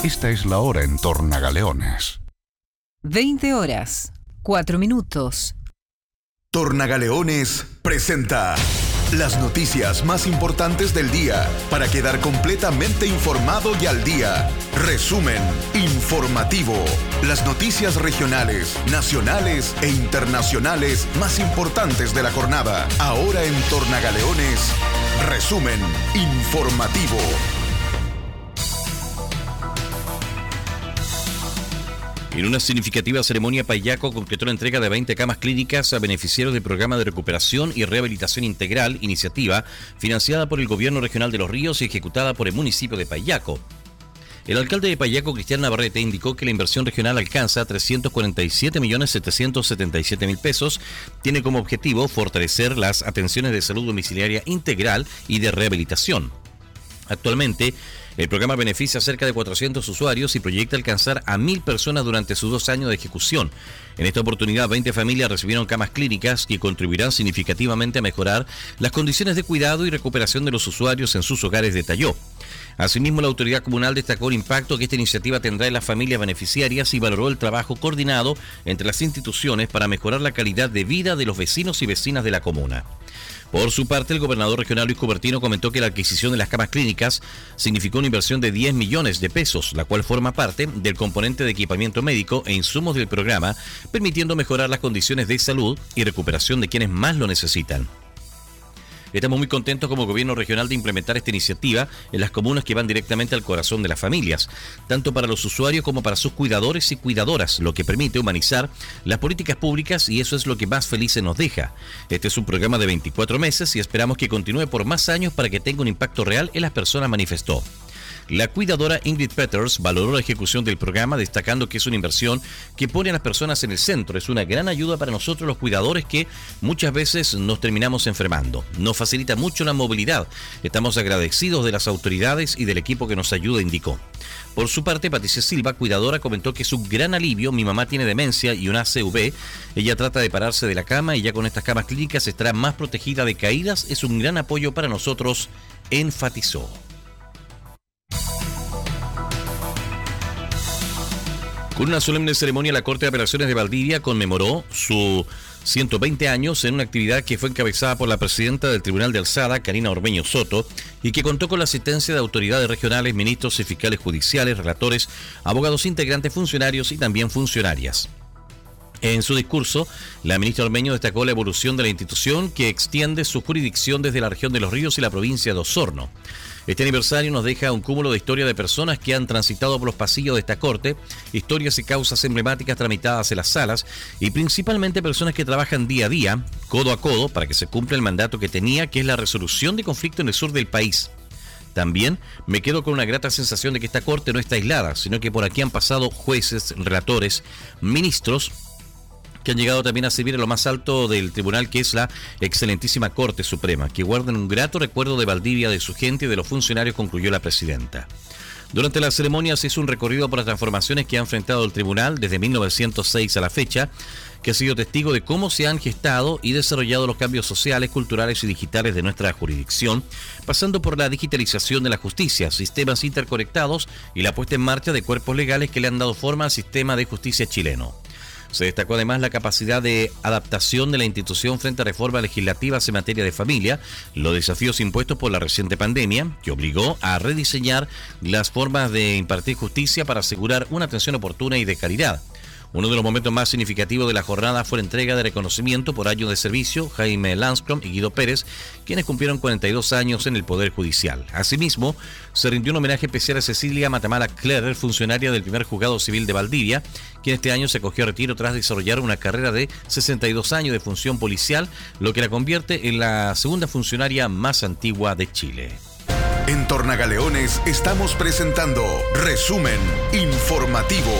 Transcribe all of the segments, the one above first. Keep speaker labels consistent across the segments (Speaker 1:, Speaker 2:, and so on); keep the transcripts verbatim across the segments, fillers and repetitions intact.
Speaker 1: Esta es la hora en Tornagaleones.
Speaker 2: veinte horas, cuatro minutos.
Speaker 3: Tornagaleones presenta las noticias más importantes del día para quedar completamente informado y al día. Resumen informativo. Las noticias regionales, nacionales e internacionales más importantes de la jornada. Ahora en Tornagaleones, resumen informativo.
Speaker 4: En una significativa ceremonia, Payaco concretó la entrega de veinte camas clínicas a beneficiarios del programa de recuperación y rehabilitación integral, iniciativa financiada por el Gobierno Regional de Los Ríos y ejecutada por el municipio de Payaco. El alcalde de Payaco, Cristian Navarrete, indicó que la inversión regional alcanza trescientos cuarenta y siete millones setecientos setenta y siete mil pesos. Tiene como objetivo fortalecer las atenciones de salud domiciliaria integral y de rehabilitación. Actualmente, el programa beneficia a cerca de cuatrocientos usuarios y proyecta alcanzar a mil personas durante sus dos años de ejecución. En esta oportunidad, veinte familias recibieron camas clínicas que contribuirán significativamente a mejorar las condiciones de cuidado y recuperación de los usuarios en sus hogares, detalló. Asimismo, la autoridad comunal destacó el impacto que esta iniciativa tendrá en las familias beneficiarias y valoró el trabajo coordinado entre las instituciones para mejorar la calidad de vida de los vecinos y vecinas de la comuna. Por su parte, el gobernador regional Luis Cubertino comentó que la adquisición de las camas clínicas significó una inversión de diez millones de pesos, la cual forma parte del componente de equipamiento médico e insumos del programa, permitiendo mejorar las condiciones de salud y recuperación de quienes más lo necesitan. Estamos muy contentos como gobierno regional de implementar esta iniciativa en las comunas que van directamente al corazón de las familias, tanto para los usuarios como para sus cuidadores y cuidadoras, lo que permite humanizar las políticas públicas y eso es lo que más felices nos deja. Este es un programa de veinticuatro meses y esperamos que continúe por más años para que tenga un impacto real en las personas, manifestó. La cuidadora Ingrid Peters valoró la ejecución del programa, destacando que es una inversión que pone a las personas en el centro. Es una gran ayuda para nosotros los cuidadores que muchas veces nos terminamos enfermando. Nos facilita mucho la movilidad. Estamos agradecidos de las autoridades y del equipo que nos ayuda, indicó. Por su parte, Patricia Silva, cuidadora, comentó que es un gran alivio. Mi mamá tiene demencia y una A C V. Ella trata de pararse de la cama y ya con estas camas clínicas estará más protegida de caídas. Es un gran apoyo para nosotros, enfatizó. Con una solemne ceremonia, la Corte de Apelaciones de Valdivia conmemoró sus ciento veinte años en una actividad que fue encabezada por la presidenta del Tribunal de Alzada, Karina Ormeño Soto, y que contó con la asistencia de autoridades regionales, ministros y fiscales judiciales, relatores, abogados integrantes, funcionarios y también funcionarias. En su discurso, la ministra Ormeño destacó la evolución de la institución que extiende su jurisdicción desde la región de Los Ríos y la provincia de Osorno. Este aniversario nos deja un cúmulo de historias de personas que han transitado por los pasillos de esta corte, historias y causas emblemáticas tramitadas en las salas y principalmente personas que trabajan día a día, codo a codo, para que se cumpla el mandato que tenía, que es la resolución de conflicto en el sur del país. También me quedo con una grata sensación de que esta corte no está aislada, sino que por aquí han pasado jueces, relatores, ministros, que han llegado también a servir a lo más alto del tribunal, que es la excelentísima Corte Suprema, que guardan un grato recuerdo de Valdivia, de su gente y de los funcionarios, concluyó la presidenta. Durante la ceremonia se hizo un recorrido por las transformaciones que ha enfrentado el tribunal desde mil novecientos seis a la fecha, que ha sido testigo de cómo se han gestado y desarrollado los cambios sociales, culturales y digitales de nuestra jurisdicción, pasando por la digitalización de la justicia, sistemas interconectados y la puesta en marcha de cuerpos legales que le han dado forma al sistema de justicia chileno. Se destacó además la capacidad de adaptación de la institución frente a reformas legislativas en materia de familia, los desafíos impuestos por la reciente pandemia, que obligó a rediseñar las formas de impartir justicia para asegurar una atención oportuna y de calidad. Uno de los momentos más significativos de la jornada fue la entrega de reconocimiento por años de servicio, Jaime Landstrom y Guido Pérez, quienes cumplieron cuarenta y dos años en el Poder Judicial. Asimismo, se rindió un homenaje especial a Cecilia Matamala Clerer, funcionaria del primer juzgado civil de Valdivia, quien este año se acogió a retiro tras desarrollar una carrera de sesenta y dos años de función policial, lo que la convierte en la segunda funcionaria más antigua de Chile.
Speaker 3: En Tornagaleones estamos presentando Resumen Informativo.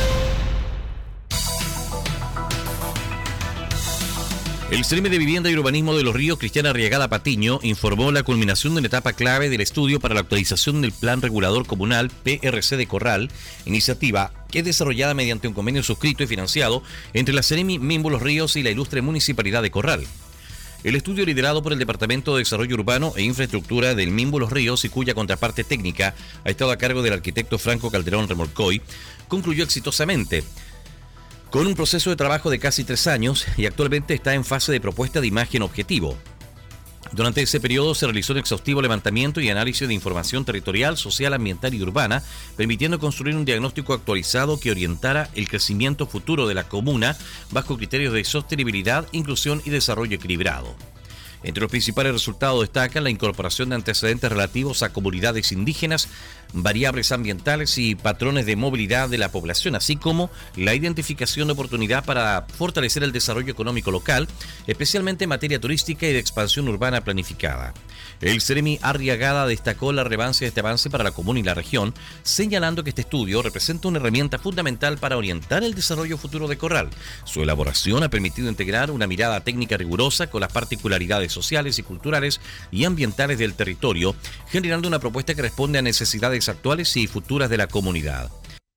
Speaker 4: El Ceremi de Vivienda y Urbanismo de Los Ríos, Cristiana Arriagada Patiño, informó la culminación de una etapa clave del estudio para la actualización del Plan Regulador Comunal P R C de Corral, iniciativa que es desarrollada mediante un convenio suscrito y financiado entre la Ceremi Minbu Los Ríos y la ilustre Municipalidad de Corral. El estudio, liderado por el Departamento de Desarrollo Urbano e Infraestructura del MIMBU Los Ríos y cuya contraparte técnica ha estado a cargo del arquitecto Franco Calderón Remolcoy, concluyó exitosamente, con un proceso de trabajo de casi tres años y actualmente está en fase de propuesta de imagen objetivo. Durante ese periodo se realizó un exhaustivo levantamiento y análisis de información territorial, social, ambiental y urbana, permitiendo construir un diagnóstico actualizado que orientara el crecimiento futuro de la comuna bajo criterios de sostenibilidad, inclusión y desarrollo equilibrado. Entre los principales resultados destacan la incorporación de antecedentes relativos a comunidades indígenas, variables ambientales y patrones de movilidad de la población, así como la identificación de oportunidad para fortalecer el desarrollo económico local, especialmente en materia turística y de expansión urbana planificada. El Seremi Arriagada destacó la relevancia de este avance para la comuna y la región, señalando que este estudio representa una herramienta fundamental para orientar el desarrollo futuro de Corral. Su elaboración ha permitido integrar una mirada técnica rigurosa con las particularidades sociales y culturales y ambientales del territorio, generando una propuesta que responde a necesidades actuales y futuras de la comunidad.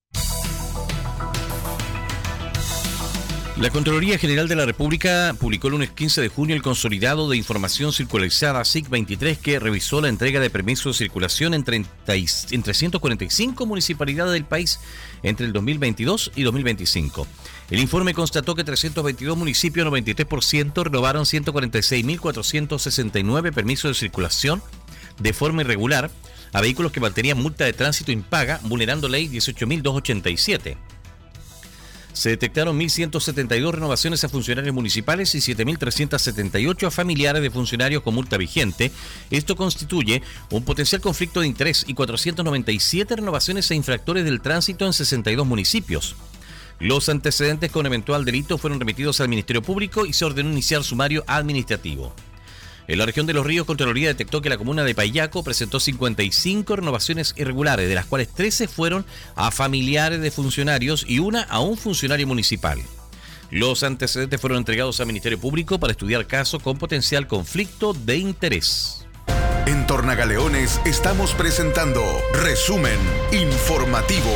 Speaker 4: La Contraloría General de la República publicó el lunes quince de junio el consolidado de información circularizada S I C veintitrés, que revisó la entrega de permisos de circulación en, treinta y, en trescientas cuarenta y cinco municipalidades del país entre el dos mil veintidós y dos mil veinticinco. El informe constató que trescientos veintidós municipios, noventa y tres por ciento, renovaron ciento cuarenta y seis mil cuatrocientos sesenta y nueve permisos de circulación de forma irregular a vehículos que mantenían multa de tránsito impaga, vulnerando ley dieciocho mil doscientos ochenta y siete. Se detectaron mil ciento setenta y dos renovaciones a funcionarios municipales y siete mil trescientos setenta y ocho a familiares de funcionarios con multa vigente. Esto constituye un potencial conflicto de interés y cuatrocientas noventa y siete renovaciones a infractores del tránsito en sesenta y dos municipios. Los antecedentes con eventual delito fueron remitidos al Ministerio Público y se ordenó iniciar sumario administrativo. En la región de Los Ríos, Contraloría detectó que la comuna de Payaco presentó cincuenta y cinco renovaciones irregulares, de las cuales trece fueron a familiares de funcionarios y una a un funcionario municipal. Los antecedentes fueron entregados al Ministerio Público para estudiar caso con potencial conflicto de interés.
Speaker 3: En Tornagaleones estamos presentando Resumen Informativo.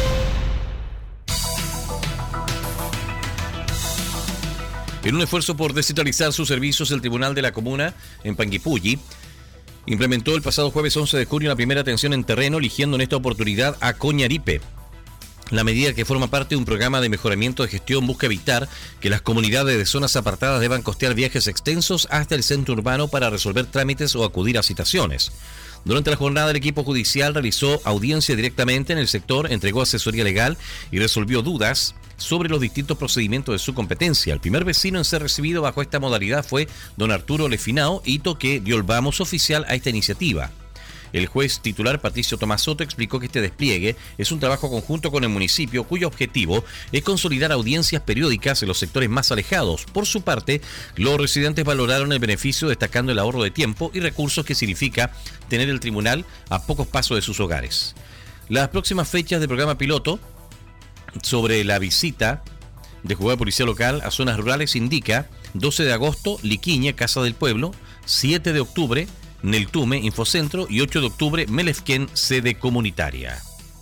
Speaker 4: En un esfuerzo por descentralizar sus servicios, el Tribunal de la Comuna en Panguipulli implementó el pasado jueves once de junio la primera atención en terreno, eligiendo en esta oportunidad a Coñaripe. La medida, que forma parte de un programa de mejoramiento de gestión, busca evitar que las comunidades de zonas apartadas deban costear viajes extensos hasta el centro urbano para resolver trámites o acudir a citaciones. Durante la jornada, el equipo judicial realizó audiencia directamente en el sector, entregó asesoría legal y resolvió dudas sobre los distintos procedimientos de su competencia. El primer vecino en ser recibido bajo esta modalidad fue don Arturo Lefinao, hito que dio el vamos oficial a esta iniciativa. El juez titular Patricio Tomás Soto explicó que este despliegue es un trabajo conjunto con el municipio, cuyo objetivo es consolidar audiencias periódicas en los sectores más alejados. Por su parte, los residentes valoraron el beneficio, destacando el ahorro de tiempo y recursos que significa tener el tribunal a pocos pasos de sus hogares. Las próximas fechas del programa piloto sobre la visita de juzgado policía local a zonas rurales indica: doce de agosto, Liquiñe, Casa del Pueblo; siete de octubre, Neltume, Infocentro; y ocho de octubre, Melefquén, sede comunitaria.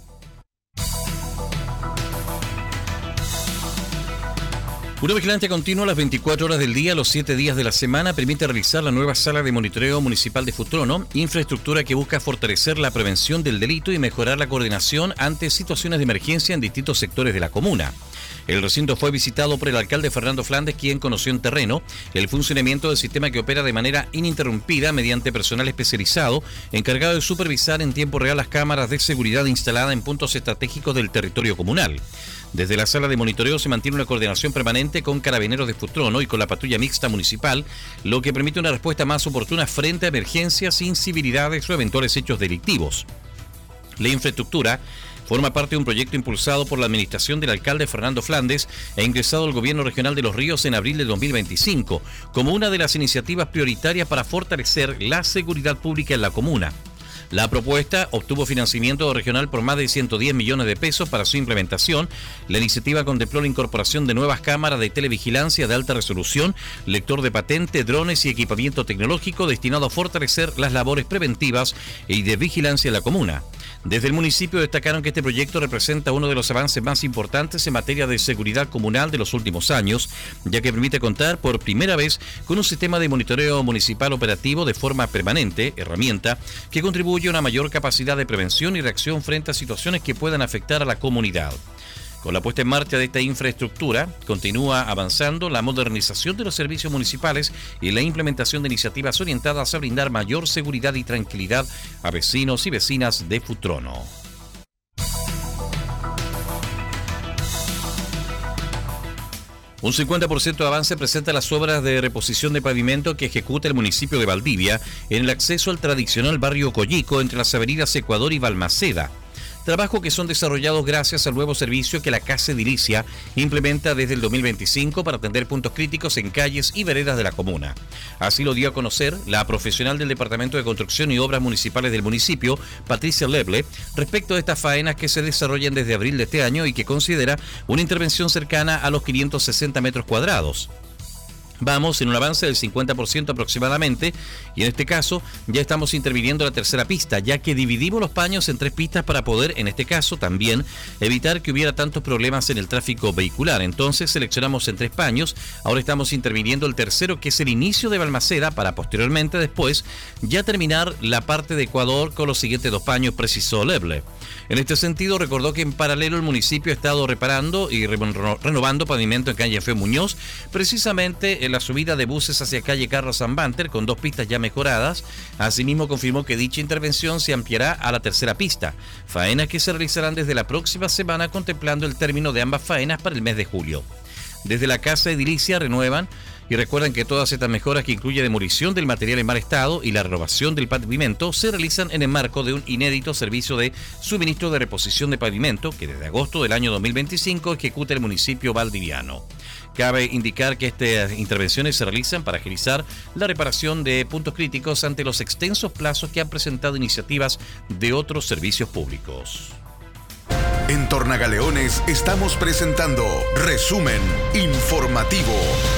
Speaker 4: Una vigilancia continua a las veinticuatro horas del día, los siete días de la semana, permite realizar la nueva sala de monitoreo municipal de Futrono, infraestructura que busca fortalecer la prevención del delito y mejorar la coordinación ante situaciones de emergencia en distintos sectores de la comuna. El recinto fue visitado por el alcalde Fernando Flandes, quien conoció en terreno el funcionamiento del sistema, que opera de manera ininterrumpida mediante personal especializado encargado de supervisar en tiempo real las cámaras de seguridad instaladas en puntos estratégicos del territorio comunal. Desde la sala de monitoreo se mantiene una coordinación permanente con Carabineros de Futrono y con la patrulla mixta municipal, lo que permite una respuesta más oportuna frente a emergencias, incivilidades o eventuales hechos delictivos. La infraestructura forma parte de un proyecto impulsado por la administración del alcalde Fernando Flandes e ingresado al gobierno regional de Los Ríos en abril de dos mil veinticinco, como una de las iniciativas prioritarias para fortalecer la seguridad pública en la comuna. La propuesta obtuvo financiamiento regional por más de ciento diez millones de pesos para su implementación. La iniciativa contempló la incorporación de nuevas cámaras de televigilancia de alta resolución, lector de patente, drones y equipamiento tecnológico destinado a fortalecer las labores preventivas y de vigilancia en la comuna. Desde el municipio destacaron que este proyecto representa uno de los avances más importantes en materia de seguridad comunal de los últimos años, ya que permite contar por primera vez con un sistema de monitoreo municipal operativo de forma permanente, herramienta que contribuye a una mayor capacidad de prevención y reacción frente a situaciones que puedan afectar a la comunidad. Con la puesta en marcha de esta infraestructura, continúa avanzando la modernización de los servicios municipales y la implementación de iniciativas orientadas a brindar mayor seguridad y tranquilidad a vecinos y vecinas de Futrono. Un cincuenta por ciento de avance presenta las obras de reposición de pavimento que ejecuta el municipio de Valdivia en el acceso al tradicional barrio Coyico entre las avenidas Ecuador y Balmaceda. Trabajo que son desarrollados gracias al nuevo servicio que la Casa Edilicia implementa desde el dos mil veinticinco para atender puntos críticos en calles y veredas de la comuna. Así lo dio a conocer la profesional del Departamento de Construcción y Obras Municipales del municipio, Patricia Leble, respecto de estas faenas que se desarrollan desde abril de este año y que considera una intervención cercana a los quinientos sesenta metros cuadrados. Vamos en un avance del cincuenta por ciento aproximadamente y en este caso ya estamos interviniendo la tercera pista, ya que dividimos los paños en tres pistas para poder, en este caso también, evitar que hubiera tantos problemas en el tráfico vehicular. Entonces seleccionamos en tres paños, ahora estamos interviniendo el tercero, que es el inicio de Balmaceda, para posteriormente después ya terminar la parte de Ecuador con los siguientes dos paños, precisó Leble. En este sentido, recordó que en paralelo el municipio ha estado reparando y re- renovando pavimento en calle Fe Muñoz, precisamente en la subida de buses hacia calle Carlos Zambanter, con dos pistas ya mejoradas. Asimismo, confirmó que dicha intervención se ampliará a la tercera pista, faenas que se realizarán desde la próxima semana, contemplando el término de ambas faenas para el mes de julio. Desde la Casa Edilicia renuevan y recuerdan que todas estas mejoras, que incluye demolición del material en mal estado y la renovación del pavimento, se realizan en el marco de un inédito servicio de suministro de reposición de pavimento que desde agosto del año dos mil veinticinco ejecuta el municipio valdiviano. Cabe indicar que estas intervenciones se realizan para agilizar la reparación de puntos críticos ante los extensos plazos que han presentado iniciativas de otros servicios públicos.
Speaker 3: En Tornagaleones estamos presentando Resumen Informativo.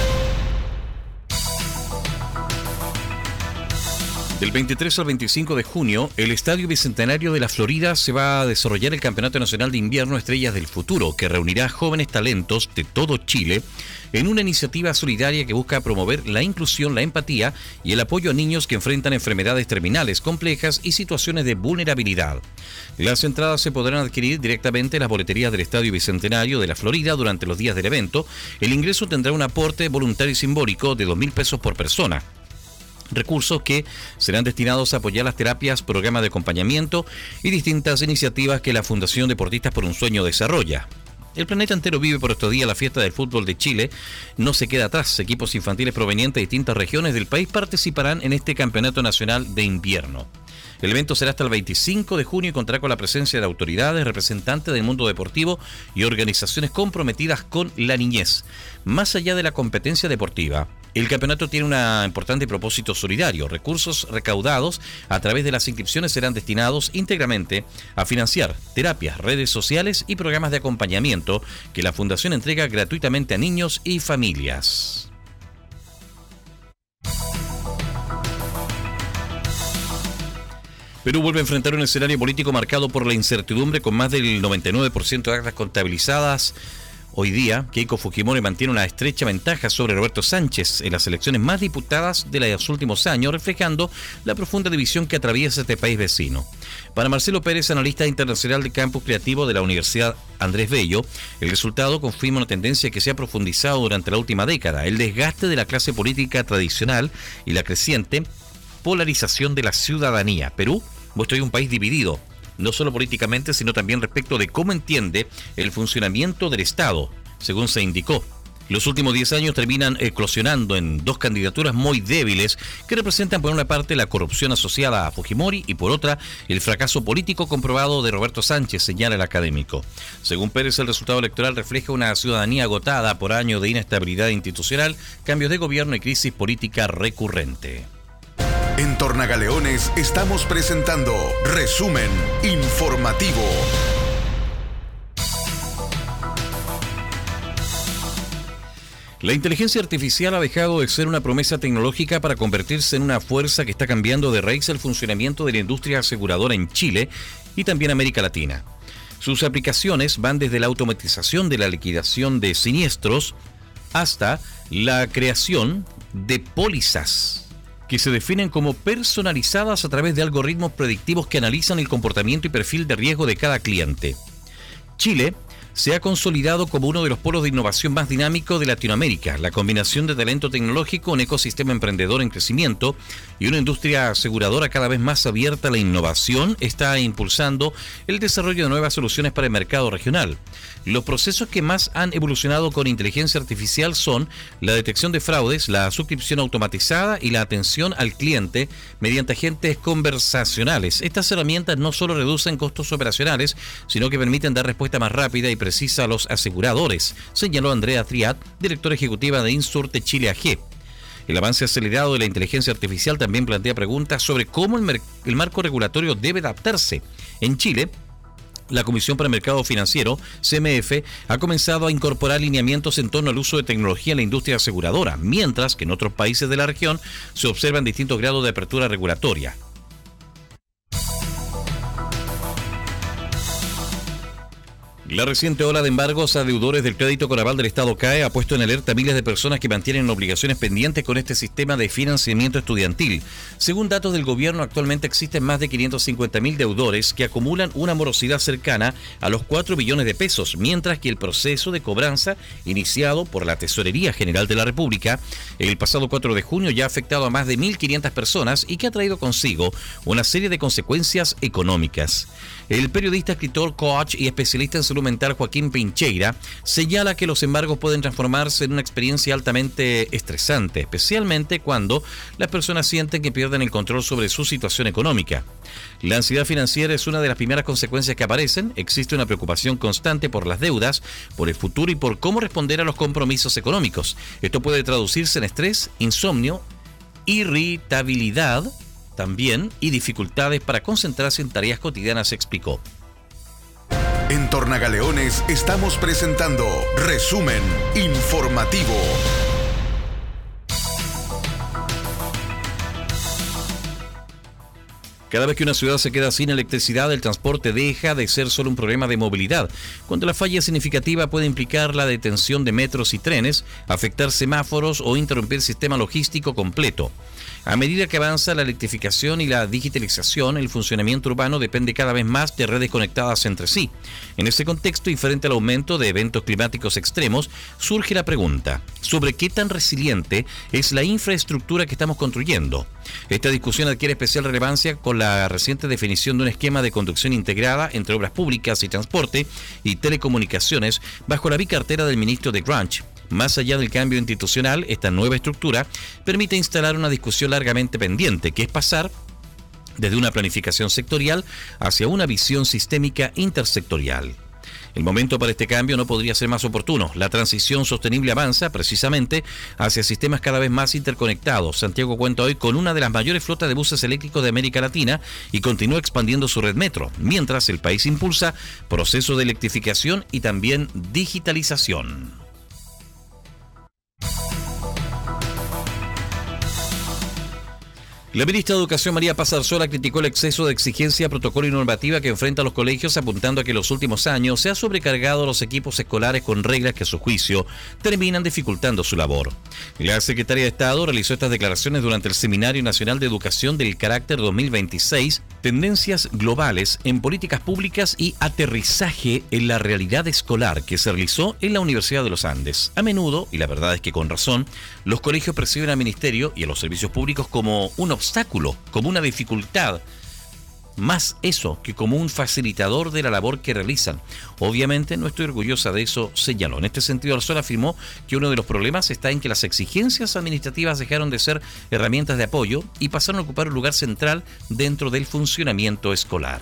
Speaker 4: Del veintitrés al veinticinco de junio, el Estadio Bicentenario de la Florida se va a desarrollar el Campeonato Nacional de Invierno Estrellas del Futuro, que reunirá jóvenes talentos de todo Chile en una iniciativa solidaria que busca promover la inclusión, la empatía y el apoyo a niños que enfrentan enfermedades terminales complejas y situaciones de vulnerabilidad. Las entradas se podrán adquirir directamente en las boleterías del Estadio Bicentenario de la Florida durante los días del evento. El ingreso tendrá un aporte voluntario y simbólico de dos mil pesos por persona. Recursos que serán destinados a apoyar las terapias, programas de acompañamiento y distintas iniciativas que la Fundación Deportistas por un Sueño desarrolla. El planeta entero vive por estos días la fiesta del fútbol de Chile. No se queda atrás. Equipos infantiles provenientes de distintas regiones del país participarán en este Campeonato Nacional de Invierno. El evento será hasta el veinticinco de junio y contará con la presencia de autoridades, representantes del mundo deportivo y organizaciones comprometidas con la niñez. Más allá de la competencia deportiva, el campeonato tiene un importante propósito solidario. Recursos recaudados a través de las inscripciones serán destinados íntegramente a financiar terapias, redes sociales y programas de acompañamiento que la Fundación entrega gratuitamente a niños y familias. Perú vuelve a enfrentar un escenario político marcado por la incertidumbre, con más del noventa y nueve por ciento de actas contabilizadas. Hoy día, Keiko Fujimori mantiene una estrecha ventaja sobre Roberto Sánchez en las elecciones más disputadas de los últimos años, reflejando la profunda división que atraviesa este país vecino. Para Marcelo Pérez, analista internacional de Campus Creativo de la Universidad Andrés Bello, el resultado confirma una tendencia que se ha profundizado durante la última década: el desgaste de la clase política tradicional y la creciente polarización de la ciudadanía. Perú muestra hoy un país dividido, no solo políticamente, sino también respecto de cómo entiende el funcionamiento del Estado, según se indicó. Los últimos diez años terminan eclosionando en dos candidaturas muy débiles que representan, por una parte, la corrupción asociada a Fujimori y, por otra, el fracaso político comprobado de Roberto Sánchez, señala el académico. Según Pérez, el resultado electoral refleja una ciudadanía agotada por años de inestabilidad institucional, cambios de gobierno y crisis política recurrente.
Speaker 3: En Tornagaleones estamos presentando Resumen Informativo.
Speaker 4: La inteligencia artificial ha dejado de ser una promesa tecnológica para convertirse en una fuerza que está cambiando de raíz el funcionamiento de la industria aseguradora en Chile y también América Latina. Sus aplicaciones van desde la automatización de la liquidación de siniestros hasta la creación de pólizas que se definen como personalizadas a través de algoritmos predictivos que analizan el comportamiento y perfil de riesgo de cada cliente. Chile se ha consolidado como uno de los polos de innovación más dinámicos de Latinoamérica. La combinación de talento tecnológico, un ecosistema emprendedor en crecimiento y una industria aseguradora cada vez más abierta a la innovación está impulsando el desarrollo de nuevas soluciones para el mercado regional. Los procesos que más han evolucionado con inteligencia artificial son la detección de fraudes, la suscripción automatizada y la atención al cliente mediante agentes conversacionales. Estas herramientas no solo reducen costos operacionales, sino que permiten dar respuesta más rápida y precisa a los aseguradores, señaló Andrea Triat, directora ejecutiva de Insurte Chile A G. El avance acelerado de la inteligencia artificial también plantea preguntas sobre cómo el, mer- el marco regulatorio debe adaptarse. En Chile, la Comisión para el Mercado Financiero, C M F, ha comenzado a incorporar lineamientos en torno al uso de tecnología en la industria aseguradora, mientras que en otros países de la región se observan distintos grados de apertura regulatoria. La reciente ola de embargos a deudores del crédito con aval del Estado C A E ha puesto en alerta a miles de personas que mantienen obligaciones pendientes con este sistema de financiamiento estudiantil. Según datos del gobierno, actualmente existen más de quinientos cincuenta mil deudores que acumulan una morosidad cercana a los cuatro billones de pesos, mientras que el proceso de cobranza iniciado por la Tesorería General de la República el pasado cuatro de junio ya ha afectado a más de mil quinientas personas y que ha traído consigo una serie de consecuencias económicas. El periodista, escritor, coach y especialista en salud mental Joaquín Pincheira señala que los embargos pueden transformarse en una experiencia altamente estresante, especialmente cuando las personas sienten que pierden el control sobre su situación económica. La ansiedad financiera es una de las primeras consecuencias que aparecen. Existe una preocupación constante por las deudas, por el futuro y por cómo responder a los compromisos económicos. Esto puede traducirse en estrés, insomnio, irritabilidad también y dificultades para concentrarse en tareas cotidianas, explicó.
Speaker 3: En Tornagaleones estamos presentando Resumen Informativo.
Speaker 4: Cada vez que una ciudad se queda sin electricidad, el transporte deja de ser solo un problema de movilidad. Cuando la falla significativa puede implicar la detención de metros y trenes, afectar semáforos o interrumpir el sistema logístico completo. A medida que avanza la electrificación y la digitalización, el funcionamiento urbano depende cada vez más de redes conectadas entre sí. En ese contexto y frente al aumento de eventos climáticos extremos, surge la pregunta sobre qué tan resiliente es la infraestructura que estamos construyendo. Esta discusión adquiere especial relevancia con la reciente definición de un esquema de conducción integrada entre obras públicas y transporte y telecomunicaciones bajo la bicartera del ministro de Grunch. Más allá del cambio institucional, esta nueva estructura permite instalar una discusión largamente pendiente, que es pasar desde una planificación sectorial hacia una visión sistémica intersectorial. El momento para este cambio no podría ser más oportuno. La transición sostenible avanza precisamente hacia sistemas cada vez más interconectados. Santiago cuenta hoy con una de las mayores flotas de buses eléctricos de América Latina y continúa expandiendo su red metro, mientras el país impulsa procesos de electrificación y también digitalización. La ministra de Educación, María Paz Arzola, criticó el exceso de exigencia, protocolo y normativa que enfrenta a los colegios, apuntando a que en los últimos años se ha sobrecargado a los equipos escolares con reglas que, a su juicio, terminan dificultando su labor. La secretaria de Estado realizó estas declaraciones durante el Seminario Nacional de Educación del Carácter dos mil veintiséis, Tendencias Globales en Políticas Públicas y Aterrizaje en la Realidad Escolar, que se realizó en la Universidad de los Andes. A menudo, y la verdad es que con razón, los colegios perciben al Ministerio y a los servicios públicos como un obstáculo, como una dificultad, más eso que como un facilitador de la labor que realizan. Obviamente no estoy orgullosa de eso, señaló. En este sentido, Arzola afirmó que uno de los problemas está en que las exigencias administrativas dejaron de ser herramientas de apoyo y pasaron a ocupar un lugar central dentro del funcionamiento escolar.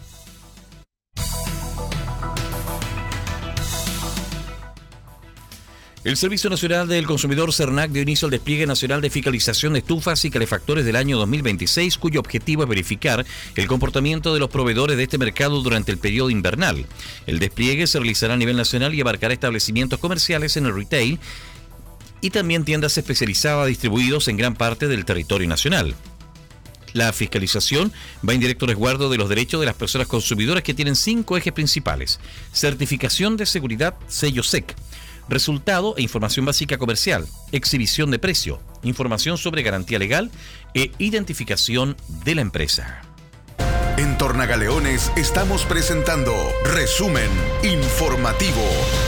Speaker 4: El Servicio Nacional del Consumidor, CERNAC, dio inicio al despliegue nacional de fiscalización de estufas y calefactores del año dos mil veintiséis, cuyo objetivo es verificar el comportamiento de los proveedores de este mercado durante el periodo invernal. El despliegue se realizará a nivel nacional y abarcará establecimientos comerciales en el retail y también tiendas especializadas distribuidos en gran parte del territorio nacional. La fiscalización va en directo resguardo de los derechos de las personas consumidoras, que tienen cinco ejes principales: certificación de seguridad, sello S E C, resultado e información básica comercial, exhibición de precio, información sobre garantía legal e identificación de la empresa.
Speaker 3: En Tornagaleones estamos presentando Resumen Informativo.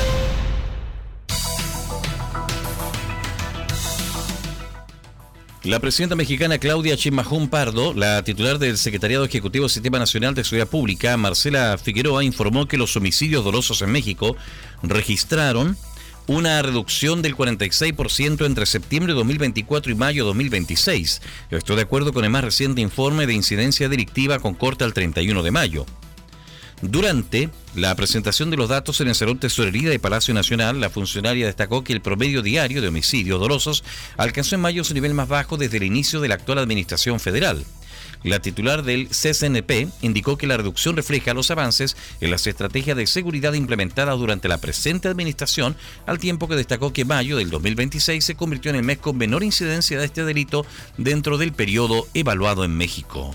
Speaker 4: La presidenta mexicana Claudia Sheinbaum Pardo, la titular del Secretariado Ejecutivo del Sistema Nacional de Seguridad Pública, Marcela Figueroa, informó que los homicidios dolosos en México registraron una reducción del cuarenta y seis por ciento entre septiembre de dos mil veinticuatro y mayo de dos mil veintiséis. Esto de acuerdo con el más reciente informe de incidencia delictiva con corte al treinta y uno de mayo. Durante la presentación de los datos en el Salón Tesorería de Palacio Nacional, la funcionaria destacó que el promedio diario de homicidios dolosos alcanzó en mayo su nivel más bajo desde el inicio de la actual administración federal. La titular del C C N P indicó que la reducción refleja los avances en las estrategias de seguridad implementadas durante la presente administración, al tiempo que destacó que mayo del dos mil veintiséis se convirtió en el mes con menor incidencia de este delito dentro del periodo evaluado en México.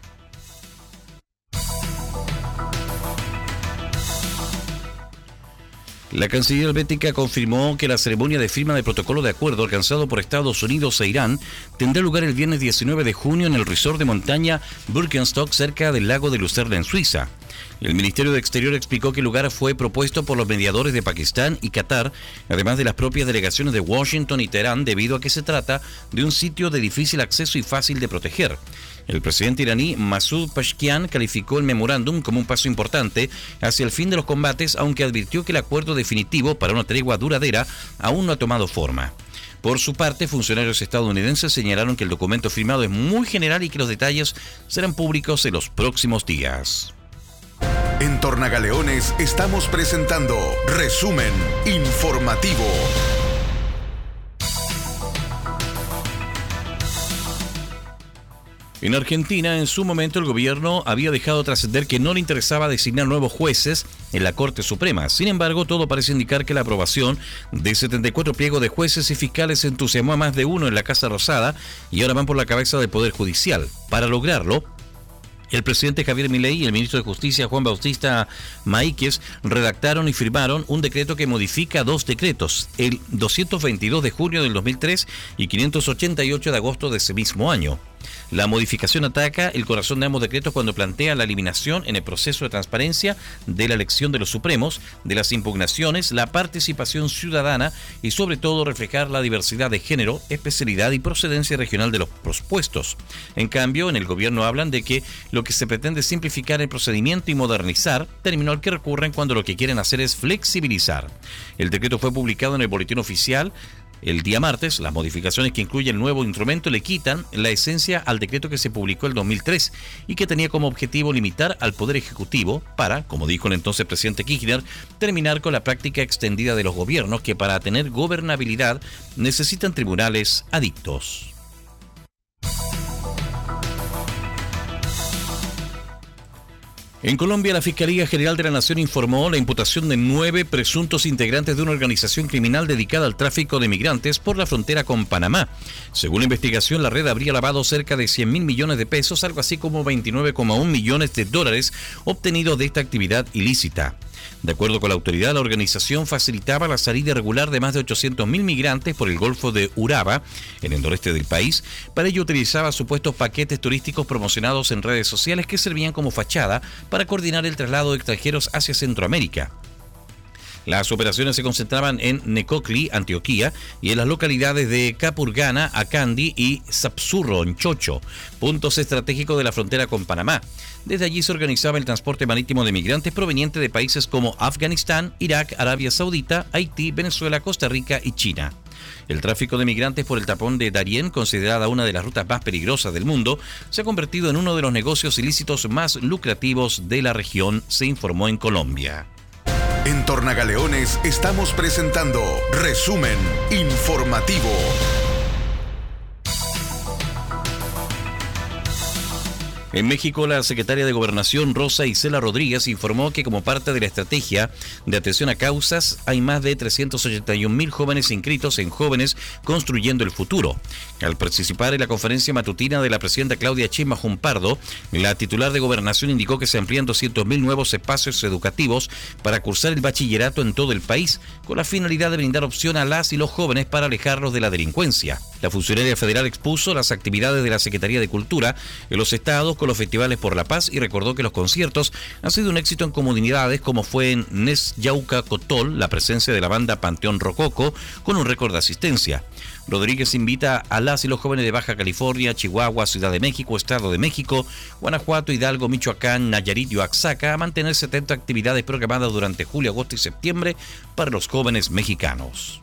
Speaker 4: La canciller helvética confirmó que la ceremonia de firma de protocolo de acuerdo alcanzado por Estados Unidos e Irán tendrá lugar el viernes diecinueve de junio en el resort de montaña Birkenstock, cerca del lago de Lucerna, en Suiza. El Ministerio de Exterior explicó que el lugar fue propuesto por los mediadores de Pakistán y Qatar, además de las propias delegaciones de Washington y Teherán, debido a que se trata de un sitio de difícil acceso y fácil de proteger. El presidente iraní Masoud Pezeshkian calificó el memorándum como un paso importante hacia el fin de los combates, aunque advirtió que el acuerdo definitivo para una tregua duradera aún no ha tomado forma. Por su parte, funcionarios estadounidenses señalaron que el documento firmado es muy general y que los detalles serán públicos en los próximos días.
Speaker 3: En Tornagaleones estamos presentando Resumen Informativo.
Speaker 4: En Argentina, en su momento, el gobierno había dejado trascender que no le interesaba designar nuevos jueces en la Corte Suprema. Sin embargo, todo parece indicar que la aprobación de setenta y cuatro pliegos de jueces y fiscales entusiasmó a más de uno en la Casa Rosada y ahora van por la cabeza del Poder Judicial. Para lograrlo, el presidente Javier Milei y el ministro de Justicia Juan Bautista Maíquez redactaron y firmaron un decreto que modifica dos decretos, el doscientos veintidós de junio del dos mil tres y quinientos ochenta y ocho de agosto de ese mismo año. La modificación ataca el corazón de ambos decretos cuando plantea la eliminación en el proceso de transparencia de la elección de los supremos, de las impugnaciones, la participación ciudadana y sobre todo reflejar la diversidad de género, especialidad y procedencia regional de los propuestos. En cambio, en el gobierno hablan de que lo que se pretende es simplificar el procedimiento y modernizar, término al que recurren cuando lo que quieren hacer es flexibilizar. El decreto fue publicado en el Boletín Oficial el día martes. Las modificaciones que incluye el nuevo instrumento le quitan la esencia al decreto que se publicó el dos mil tres y que tenía como objetivo limitar al Poder Ejecutivo para, como dijo el entonces presidente Kirchner, terminar con la práctica extendida de los gobiernos que para tener gobernabilidad necesitan tribunales adictos. En Colombia, la Fiscalía General de la Nación informó la imputación de nueve presuntos integrantes de una organización criminal dedicada al tráfico de migrantes por la frontera con Panamá. Según la investigación, la red habría lavado cerca de cien mil millones de pesos, algo así como veintinueve coma uno millones de dólares obtenidos de esta actividad ilícita. De acuerdo con la autoridad, la organización facilitaba la salida irregular de más de ochocientos mil migrantes por el Golfo de Urabá, en el noreste del país. Para ello utilizaba supuestos paquetes turísticos promocionados en redes sociales que servían como fachada para coordinar el traslado de extranjeros hacia Centroamérica. Las operaciones se concentraban en Necoclí, Antioquia, y en las localidades de Capurganá, Acandí y Sapsurro, en Chocho, puntos estratégicos de la frontera con Panamá. Desde allí se organizaba el transporte marítimo de migrantes provenientes de países como Afganistán, Irak, Arabia Saudita, Haití, Venezuela, Costa Rica y China. El tráfico de migrantes por el tapón de Darién, considerada una de las rutas más peligrosas del mundo, se ha convertido en uno de los negocios ilícitos más lucrativos de la región, se informó en Colombia.
Speaker 3: En Tornagaleones estamos presentando Resumen Informativo.
Speaker 4: En México, la secretaria de Gobernación, Rosa Isela Rodríguez, informó que como parte de la estrategia de atención a causas, hay más de trescientos ochenta y un mil jóvenes inscritos en Jóvenes Construyendo el Futuro. Al participar en la conferencia matutina de la presidenta Claudia Sheinbaum Pardo, la titular de Gobernación indicó que se amplían doscientos mil nuevos espacios educativos para cursar el bachillerato en todo el país, con la finalidad de brindar opción a las y los jóvenes para alejarlos de la delincuencia. La funcionaria federal expuso las actividades de la Secretaría de Cultura en los estados con los festivales por la paz y recordó que los conciertos han sido un éxito en comunidades como fue en Nesyauca-Cotol, la presencia de la banda Panteón Rococo con un récord de asistencia. Rodríguez invita a las y los jóvenes de Baja California, Chihuahua, Ciudad de México, Estado de México, Guanajuato, Hidalgo, Michoacán, Nayarit y Oaxaca a mantener setenta actividades programadas durante julio, agosto y septiembre para los jóvenes mexicanos.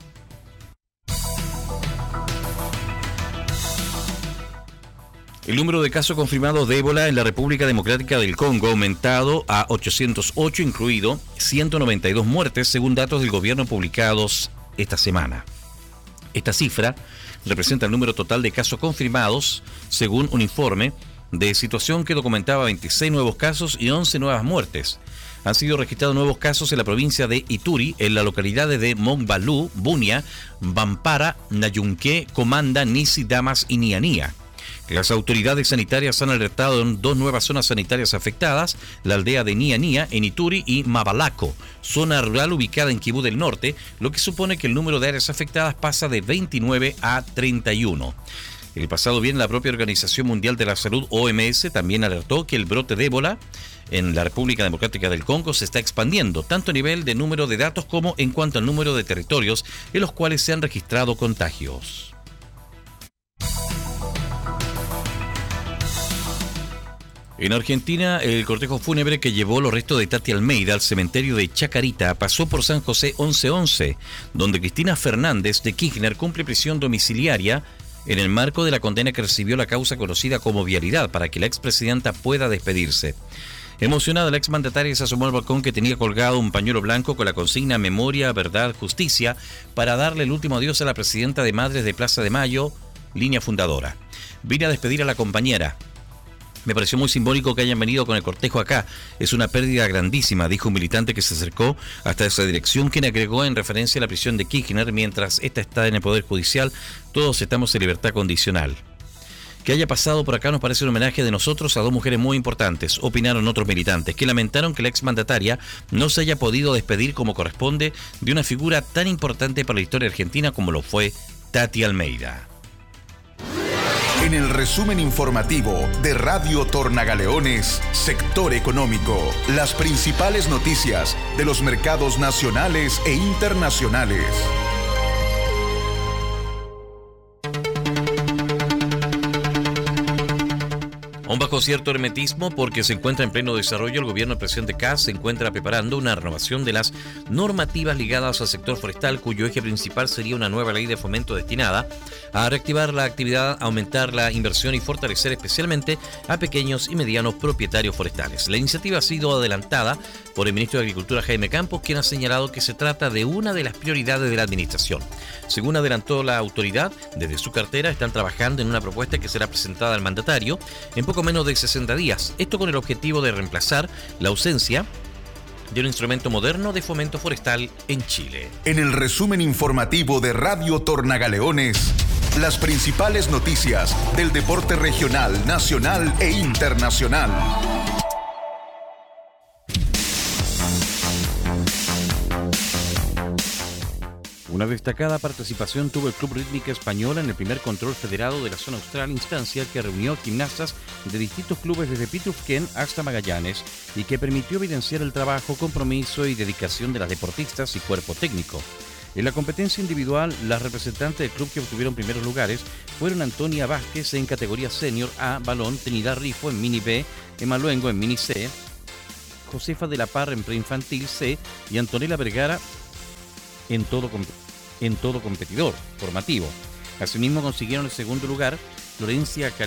Speaker 4: El número de casos confirmados de ébola en la República Democrática del Congo ha aumentado a ochocientos ocho, incluido ciento noventa y dos muertes, según datos del gobierno publicados esta semana. Esta cifra representa el número total de casos confirmados, según un informe de situación que documentaba veintiséis nuevos casos y once nuevas muertes. Han sido registrados nuevos casos en la provincia de Ituri, en las localidades de Mongbalú, Bunia, Bampara, Nayunqué, Comanda, Nisi, Damas y Nianía. Las autoridades sanitarias han alertado en dos nuevas zonas sanitarias afectadas, la aldea de Nianía en Ituri y Mabalaco, zona rural ubicada en Kibú del Norte, lo que supone que el número de áreas afectadas pasa de veintinueve a treinta y uno. El pasado viernes, la propia Organización Mundial de la Salud, O M S, también alertó que el brote de ébola en la República Democrática del Congo se está expandiendo, tanto a nivel de número de datos como en cuanto al número de territorios en los cuales se han registrado contagios. En Argentina, el cortejo fúnebre que llevó los restos de Tati Almeida al cementerio de Chacarita pasó por San José once once, donde Cristina Fernández de Kirchner cumple prisión domiciliaria en el marco de la condena que recibió la causa conocida como vialidad para que la expresidenta pueda despedirse. Emocionada, la exmandataria se asomó al balcón que tenía colgado un pañuelo blanco con la consigna Memoria, Verdad, Justicia para darle el último adiós a la presidenta de Madres de Plaza de Mayo, línea fundadora. Vine a despedir a la compañera. Me pareció muy simbólico que hayan venido con el cortejo acá. Es una pérdida grandísima, dijo un militante que se acercó hasta esa dirección, quien agregó en referencia a la prisión de Kirchner, mientras esta está en el Poder Judicial, todos estamos en libertad condicional. Que haya pasado por acá nos parece un homenaje de nosotros a dos mujeres muy importantes, opinaron otros militantes, que lamentaron que la exmandataria no se haya podido despedir como corresponde de una figura tan importante para la historia argentina como lo fue Tati Almeida.
Speaker 3: En el resumen informativo de Radio Tornagaleones, Sector Económico, las principales noticias de los mercados nacionales e internacionales.
Speaker 4: Aún bajo cierto hermetismo, porque se encuentra en pleno desarrollo, el gobierno del presidente Kast se encuentra preparando una renovación de las normativas ligadas al sector forestal, cuyo eje principal sería una nueva ley de fomento destinada a reactivar la actividad, aumentar la inversión y fortalecer especialmente a pequeños y medianos propietarios forestales. La iniciativa ha sido adelantada por el ministro de Agricultura, Jaime Campos, quien ha señalado que se trata de una de las prioridades de la administración. Según adelantó la autoridad, desde su cartera están trabajando en una propuesta que será presentada al mandatario en poco menos de sesenta días. Esto con el objetivo de reemplazar la ausencia de un instrumento moderno de fomento forestal en Chile.
Speaker 3: En el resumen informativo de Radio Tornagaleones, las principales noticias del deporte regional, nacional e internacional.
Speaker 4: Una destacada participación tuvo el Club Rítmica Española en el primer control federado de la zona austral, instancia que reunió gimnastas de distintos clubes desde Pitufquén hasta Magallanes y que permitió evidenciar el trabajo, compromiso y dedicación de las deportistas y cuerpo técnico. En la competencia individual, las representantes del club que obtuvieron primeros lugares fueron Antonia Vázquez en categoría senior A, balón, Trinidad Rifo en mini B, Emma Luengo en mini C, Josefa de la Parra en preinfantil C y Antonella Vergara en todo, en todo competidor formativo. Asimismo consiguieron el segundo lugar Florencia Cal